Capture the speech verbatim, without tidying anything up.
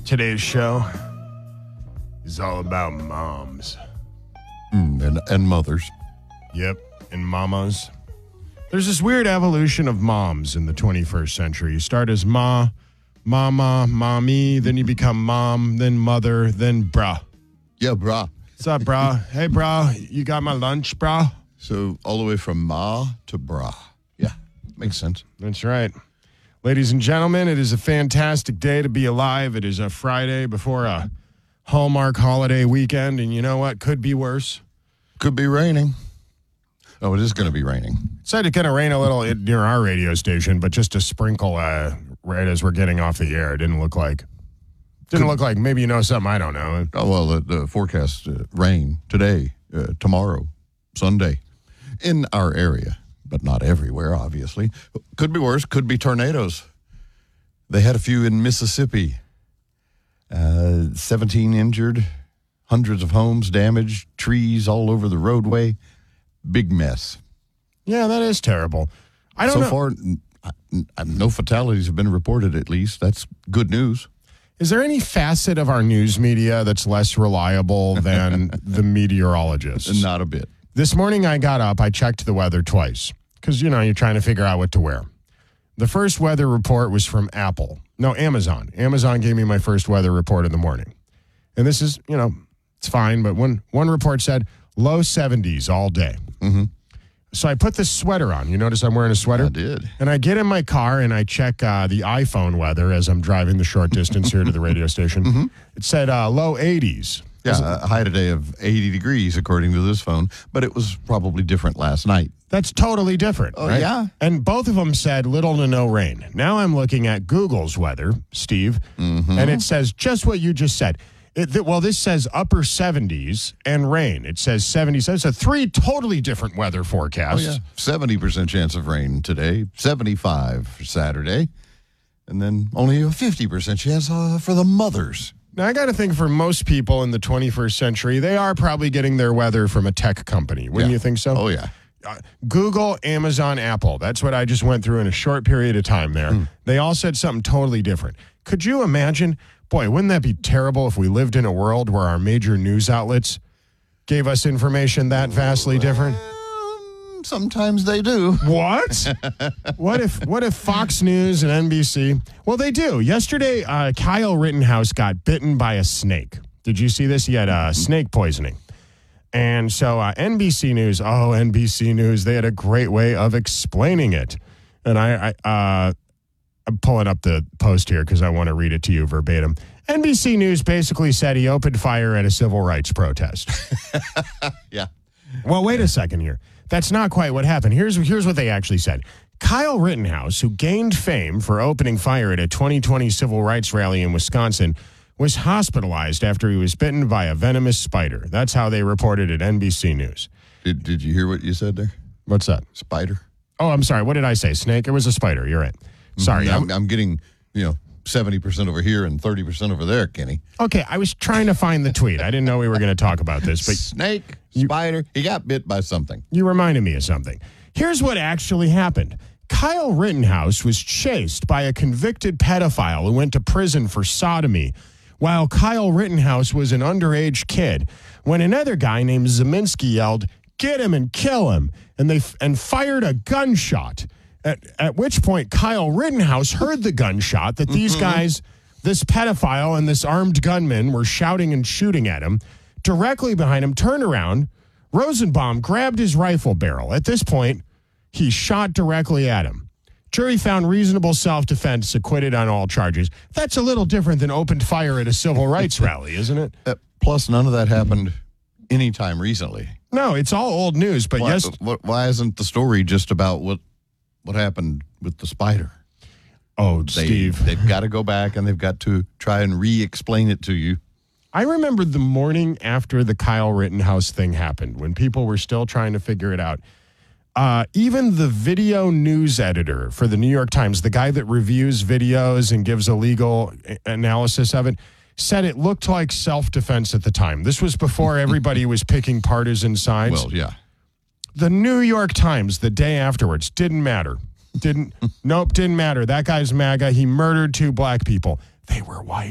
Today's show is all about moms. Mm, and, and mothers. Yep, and mamas. There's this weird evolution of moms in the twenty-first century. You start as ma, mama, mommy, then you become mom, then mother, then brah. Yeah, brah. What's up, brah? Hey, brah, you got my lunch, brah? So all the way from ma to brah. Yeah, makes sense. That's right. Ladies and gentlemen, it is a fantastic day to be alive. It is a Friday before a Hallmark holiday weekend, and you know what? Could be worse. Could be raining. Oh, it is going to be raining. It said it's going to rain a little near our radio station, but just a sprinkle uh, right as we're getting off the air. It didn't look like. Didn't Could, look like maybe you know something I don't know. Oh, well, the, the forecast, uh, rain today, uh, tomorrow, Sunday, in our area, but not everywhere, obviously. Could be worse. Could be tornadoes. They had a few in Mississippi. Uh, seventeen injured, hundreds of homes damaged, trees all over the roadway. Big mess. Yeah, that is terrible. I don't so know. far, n- n- no fatalities have been reported, at least. That's good news. Is there any facet of our news media that's less reliable than the meteorologists? Not a bit. This morning I got up, I checked the weather twice because, you know, you're trying to figure out what to wear. The first weather report was from Apple. No, Amazon. Amazon gave me my first weather report in the morning. And this is, you know, it's fine, but one, one report said low seventies all day. Mm-hmm. So I put this sweater on. You notice I'm wearing a sweater? I did. And I get in my car and I check uh, the iPhone weather as I'm driving the short distance here to the radio station. Mm-hmm. It said uh, low eighties. Yeah, a high today of eighty degrees, according to this phone, but it was probably different last night. That's totally different. Oh, right? yeah. And both of them said little to no rain. Now I'm looking at Google's weather, Steve, Mm-hmm. and it says just what you just said. It, th- well, this says upper seventies and rain. It says seventy-seven. So three totally different weather Oh, forecasts. yeah. seventy percent chance of rain today, seventy-five for Saturday, and then only a fifty percent chance uh, for the mothers. Now, I got to think for most people in the twenty-first century, they are probably getting their weather from a tech company. Wouldn't Yeah. you think so? Oh, yeah. Uh, Google, Amazon, Apple. That's what I just went through in a short period of time there. Hmm. They all said something totally different. Could you imagine? Boy, wouldn't that be terrible if we lived in a world where our major news outlets gave us information that vastly different? Um, sometimes they do. What? what if what if Fox News and N B C? Well, they do. Yesterday, uh, Kyle Rittenhouse got bitten by a snake. Did you see this? He had uh, snake poisoning. And so uh, N B C News, oh, N B C News, they had a great way of explaining it. And I, I uh, I'm pulling up the post here because I want to read it to you verbatim. N B C News basically said he opened fire at a civil rights protest. Yeah. Well, wait a second here. That's not quite what happened. Here's, here's what they actually said. Kyle Rittenhouse, who gained fame for opening fire at a twenty twenty civil rights rally in Wisconsin, was hospitalized after he was bitten by a venomous spider. That's how they reported at N B C News. Did Did you hear what you said there? What's that? Spider. Oh, I'm sorry. What did I say? Snake? It was a spider. You're right. Sorry. I'm, I'm, I'm getting, you know, seventy percent over here and thirty percent over there, Kenny. okay, I was trying to find the tweet. I didn't know we were going to talk about this, but Snake, spider, he got bit by something. you reminded me of something. Here's what actually happened. Kyle Rittenhouse was chased by a convicted pedophile who went to prison for sodomy while Kyle Rittenhouse was an underage kid when another guy named Zeminski yelled, "Get him and kill him," and they f- and fired a gunshot. At, at which point Kyle Rittenhouse heard the gunshot that these guys, this pedophile and this armed gunman were shouting and shooting at him. Directly behind him, turned around, Rosenbaum grabbed his rifle barrel. At this point, he shot directly at him. Jury found reasonable self-defense, acquitted on all charges. That's a little different than opened fire at a civil rights rally, isn't it? Uh, plus, none of that happened anytime recently. No, it's all old news, but Why, yes. wh- why isn't the story just about what what happened with the spider? Oh, They, Steve. They've got to go back and they've got to try and re-explain it to you. I remember the morning after the Kyle Rittenhouse thing happened, when people were still trying to figure it out. Uh, even the video news editor for the New York Times, the guy that reviews videos and gives a legal a- analysis of it, said it looked like self-defense at the time. This was before everybody was picking partisan sides. Well, yeah. The New York Times, the day afterwards, didn't matter. Didn't, nope, didn't matter. That guy's MAGA. He murdered two black people. They were white.